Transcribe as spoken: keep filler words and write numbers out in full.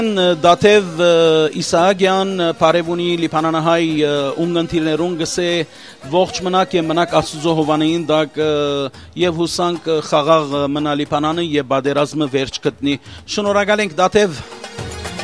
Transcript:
Դաթև Իսահակյան Փարեվունի Լիբանանահայ ունգընտիրներուն գսե ողջ մնաք եւ մնաք Աստուծո հովանային դակ եւ հուսանք խաղաղ մնա Լիբանանը եւ բادرազմը վերջ գտնի։ Շնորհակալ ենք Դաթև